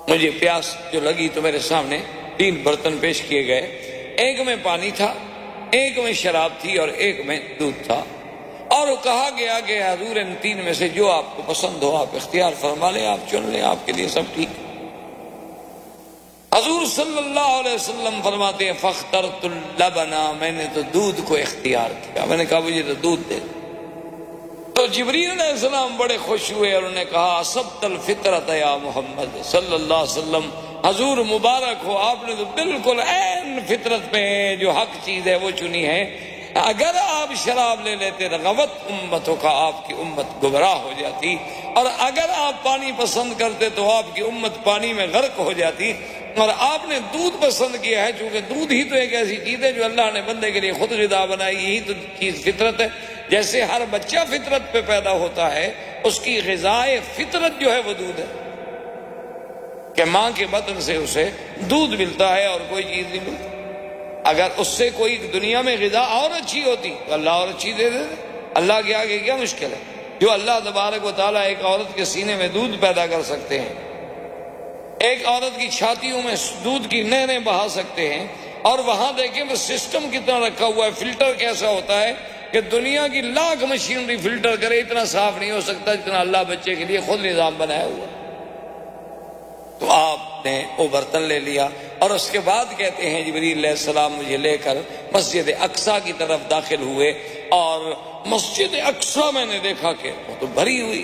مجھے پیاس جو لگی تو میرے سامنے 3 برتن پیش کیے گئے، ایک میں پانی تھا، ایک میں شراب تھی اور ایک میں دودھ تھا، اور کہا گیا کہ حضور ان 3 میں سے جو آپ کو پسند ہو آپ اختیار فرما لیں، آپ چن لیں، آپ کے لیے سب ٹھیک۔ حضور صلی اللہ علیہ وسلم فرماتے ہیں فاخترت اللبن، میں نے تو دودھ کو اختیار کیا، میں نے کہا مجھے تو دودھ دے۔ تو جبریل علیہ السلام بڑے خوش ہوئے اور انہوں نے کہا اصبت الفطرت یا محمد صلی اللہ علیہ وسلم، حضور مبارک ہو، آپ نے تو بالکل عین فطرت پہ جو حق چیز ہے وہ چنی ہے۔ اگر آپ شراب لے لیتے رغوت امتوں کا، آپ کی امت گمراہ ہو جاتی، اور اگر آپ پانی پسند کرتے تو آپ کی امت پانی میں غرق ہو جاتی، اور آپ نے دودھ پسند کیا ہے چونکہ دودھ ہی تو ایک ایسی چیز ہے جو اللہ نے بندے کے لیے خود غذا بنائی، یہی تو چیز فطرت ہے۔ جیسے ہر بچہ فطرت پہ پیدا ہوتا ہے، اس کی غذائے فطرت جو ہے وہ دودھ ہے، کہ ماں کے بطن سے اسے دودھ ملتا ہے اور کوئی چیز نہیں ملتی۔ اگر اس سے کوئی دنیا میں غذا اور اچھی ہوتی تو اللہ اور اچھی دے دیتے، اللہ کے آگے کیا مشکل ہے؟ جو اللہ تبارک و تعالیٰ ایک عورت کے سینے میں دودھ پیدا کر سکتے ہیں، ایک عورت کی چھاتیوں میں دودھ کی نہریں بہا سکتے ہیں، اور وہاں دیکھیں وہ سسٹم کتنا رکھا ہوا ہے، فلٹر کیسا ہوتا ہے کہ دنیا کی لاکھ مشینری فلٹر کرے اتنا صاف نہیں ہو سکتا جتنا اللہ بچے کے لیے خود نظام بنایا ہوا۔ تو آپ نے وہ برتن لے لیا، اور اس کے بعد کہتے ہیں جبریل علیہ السلام مجھے لے کر مسجد اقصیٰ کی طرف داخل ہوئے، اور مسجد اقصیٰ میں نے دیکھا کہ وہ تو بھری ہوئی،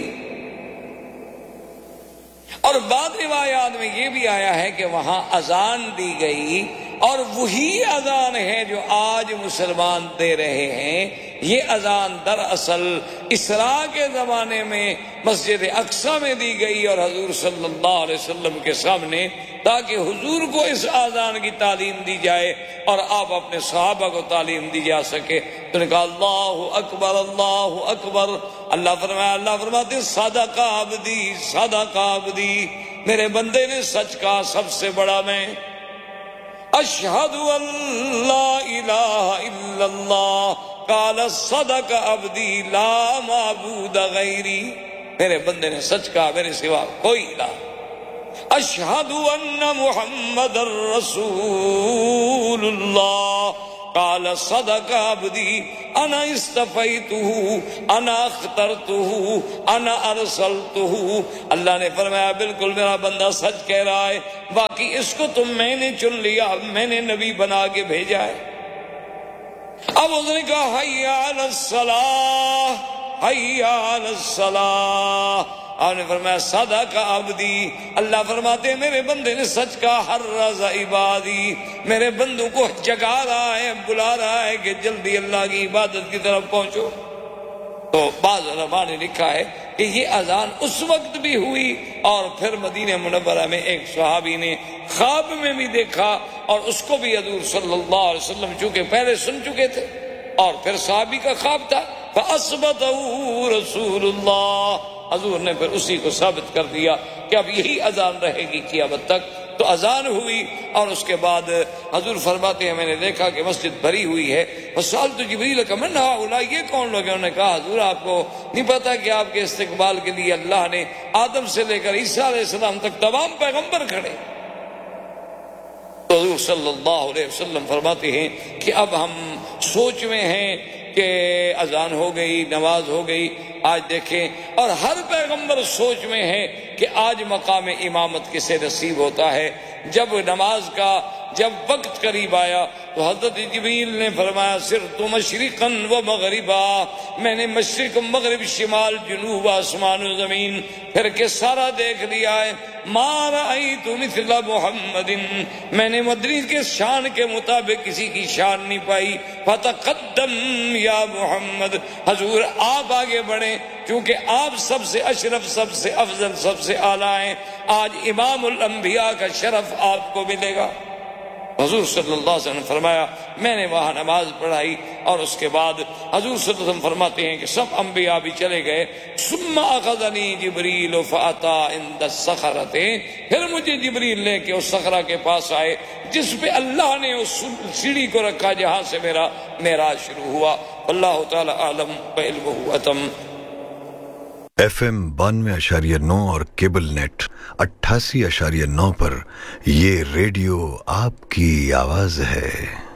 اور بعض روایات میں یہ بھی آیا ہے کہ وہاں اذان دی گئی، اور وہی اذان ہے جو آج مسلمان دے رہے ہیں۔ یہ اذان دراصل اسراء کے زمانے میں مسجد اقصیٰ میں دی گئی اور حضور صلی اللہ علیہ وسلم کے سامنے، تاکہ حضور کو اس اذان کی تعلیم دی جائے اور آپ اپنے صحابہ کو تعلیم دی جا سکے۔ تو نے کہا اللہ اکبر اللہ اکبر، اللہ فرماتے صدق عبدی صدق عبدی، میرے بندے نے سچ کہا، سب سے بڑا میں۔ اشہد ان لا الہ الا اللہ قال صدق عبدی لا معبود غیری، میرے بندے نے سچ کہا، میرے سوا کوئی الہ۔ اشہد ان محمد رسول اللہ قال صدق عبدی انا استفیتہ انا اخترتہ انا ارسلتہ، اللہ نے فرمایا بالکل میرا بندہ سچ کہہ رہا ہے، باقی اس کو تو میں نے چن لیا، میں نے نبی بنا کے بھیجا ہے۔ اب اس نے کہا حی علی الصلاۃ حی علی الصلاۃ، آپ نے فرمایا صدق عبدی، اللہ فرماتے ہیں میرے بندے نے سچ کہا، حرز عبادی، میرے بندوں کو جگا رہا ہے، بلا رہا ہے کہ جلدی اللہ کی عبادت کی طرف پہنچو۔ تو بعض علماء نے لکھا ہے کہ یہ اذان اس وقت بھی ہوئی، اور پھر مدینہ منورہ میں ایک صحابی نے خواب میں بھی دیکھا، اور اس کو بھی حضور صلی اللہ علیہ وسلم چونکہ پہلے سن چکے تھے، اور پھر صحابی کا خواب تھا، فَأَثْبَتَهُ رسول اللہ، حضور نے پھر اسی کو ثابت کر دیا کہ اب یہی اذان رہے گی قیامت تک۔ تو اذان ہوئی، اور اس کے بعد حضور فرماتے ہیں میں نے دیکھا کہ مسجد بھری ہوئی ہے، وسألت جبریل من هؤلاء، یہ کون لوگ ہیں؟ انہوں نے کہا حضور آپ کو نہیں پتا کہ آپ کے استقبال کے لیے اللہ نے آدم سے لے کر عیسیٰ علیہ السلام تک تمام پیغمبر کھڑے۔ تو حضور صلی اللہ علیہ وسلم فرماتے ہیں کہ اب ہم سوچ میں ہیں کہ اذان ہو گئی، نماز ہو گئی، آج دیکھیں، اور ہر پیغمبر سوچ میں ہے کہ آج مقام امامت کسے نصیب ہوتا ہے۔ جب نماز کا جب وقت قریب آیا تو حضرت جبریل نے فرمایا صرت مشرقا و مغربا، میں نے مشرق مغرب شمال جنوب آسمان و زمین پھر کے سارا دیکھ لیا ہے، ما رأیت مثل محمد، میں نے مدنی کے شان کے مطابق کسی کی شان نہیں پائی، فتقدم یا محمد، حضور آپ آگے بڑھیں کیونکہ آپ سب سے اشرف، سب سے افضل، سب سے اعلیٰ ہیں، آج امام الانبیاء کا شرف آپ کو ملے گا۔ حضور صلی اللہ علیہ وسلم نے فرمایا میں نے وہاں نماز پڑھائی، اور اس کے بعد حضور صلی اللہ علیہ وسلم فرماتے ہیں کہ سب انبیاء بھی چلے گئے، ثم اخذنی جبریل فاتا عند الصخرۃ، پھر مجھے جبریل لے کے اس صخرہ کے پاس آئے جس پہ اللہ نے اس سیڑھی کو رکھا جہاں سے میرا معراج شروع ہوا۔ اللہ تعالی عالم بعلمہ اتم۔ FM 92.9 اور کیبل نیٹ 88.9 پر یہ ریڈیو آپ کی آواز ہے۔